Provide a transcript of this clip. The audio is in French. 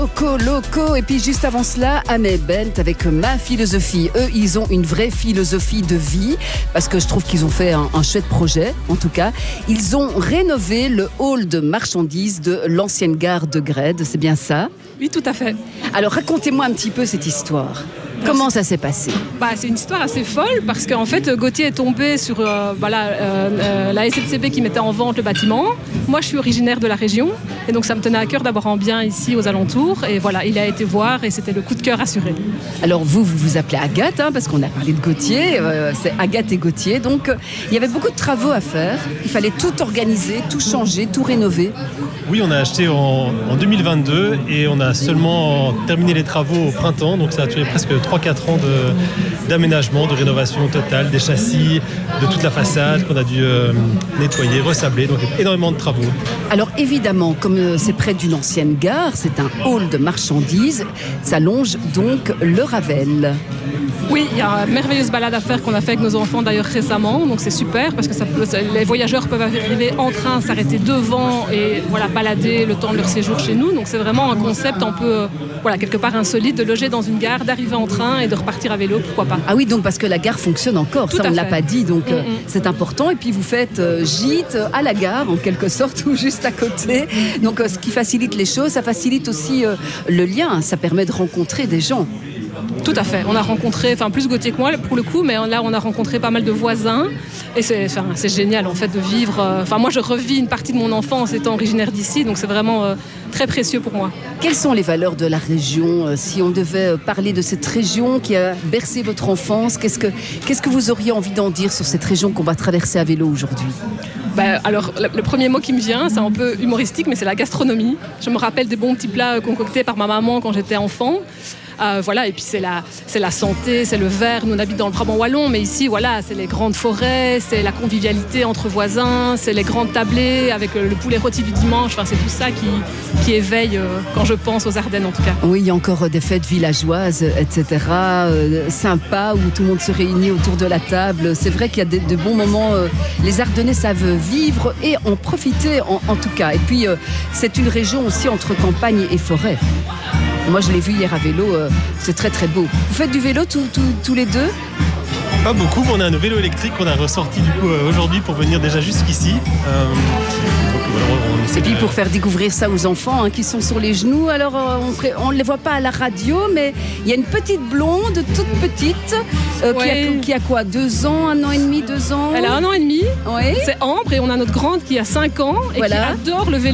Loco, et puis juste avant cela, Amé Bent avec Ma Philosophie. Eux, ils ont une vraie philosophie de vie, parce que je trouve qu'ils ont fait un chouette projet, en tout cas. Ils ont rénové le hall de marchandises de l'ancienne gare de Grède, c'est bien ça? Oui, tout à fait. Alors racontez-moi un petit peu cette histoire. Comment ça s'est passé? C'est une histoire assez folle parce qu'en fait Gauthier est tombé sur la SNCB qui mettait en vente le bâtiment. Moi je suis originaire de la région et donc ça me tenait à cœur d'avoir un bien ici aux alentours et voilà, il a été voir et c'était le coup de cœur assuré. Alors vous vous appelez Agathe parce qu'on a parlé de Gauthier, c'est Agathe et Gauthier, donc il y avait beaucoup de travaux à faire, il fallait tout organiser, tout changer, tout rénover. Oui, on a acheté en 2022 et on a seulement terminé les travaux au printemps, donc ça a duré presque 3-4 ans d'aménagement, de rénovation totale, des châssis, de toute la façade qu'on a dû nettoyer, resabler, donc énormément de travaux. Alors évidemment, comme c'est près d'une ancienne gare, c'est un hall de marchandises, ça longe donc le Ravel. Oui, il y a une merveilleuse balade à faire qu'on a fait avec nos enfants d'ailleurs récemment, donc c'est super parce que les voyageurs peuvent arriver en train, s'arrêter devant et voilà, balader le temps de leur séjour chez nous. Donc c'est vraiment un concept un peu, quelque part insolite de loger dans une gare, d'arriver en train et de repartir à vélo, pourquoi pas. Ah oui, donc parce que la gare fonctionne encore, tout ça on ne l'a pas dit, donc c'est important. Et puis vous faites gîte à la gare en quelque sorte ou juste à côté. Donc ce qui facilite les choses, ça facilite aussi le lien, ça permet de rencontrer des gens. Tout à fait. On a rencontré, plus Gauthier que moi pour le coup, mais là on a rencontré pas mal de voisins et c'est génial en fait de vivre. Moi je revis une partie de mon enfance étant originaire d'ici, donc c'est vraiment très précieux pour moi. Quelles sont les valeurs de la région? Si on devait parler de cette région qui a bercé votre enfance, qu'est-ce que vous auriez envie d'en dire sur cette région qu'on va traverser à vélo aujourd'hui? Alors, le premier mot qui me vient, c'est un peu humoristique, mais c'est la gastronomie. Je me rappelle des bons petits plats concoctés par ma maman quand j'étais enfant. Et puis c'est la santé, c'est le vert. Nous on habite dans le Brabant wallon, mais ici c'est les grandes forêts, c'est la convivialité entre voisins, c'est les grandes tablées avec le poulet rôti du dimanche. C'est tout ça qui éveille quand je pense aux Ardennes en tout cas. Oui, il y a encore des fêtes villageoises, etc. Sympas où tout le monde se réunit autour de la table. C'est vrai qu'il y a de bons moments. Les Ardennais savent vivre et en profiter en tout cas. Et puis c'est une région aussi entre campagne et forêt. Moi, je l'ai vu hier à vélo, c'est très très beau. Vous faites du vélo tous les deux? Pas beaucoup, mais on a un vélo électrique qu'on a ressorti du coup aujourd'hui pour venir déjà jusqu'ici. Et puis pour faire découvrir ça aux enfants qui sont sur les genoux, alors on ne les voit pas à la radio, mais il y a une petite blonde, toute petite, qui a quoi, 2 ans, 1 an et demi, 2 ans? Elle a 1 an et demi, oui. C'est Ambre, et on a notre grande qui a 5 ans et qui adore le vélo.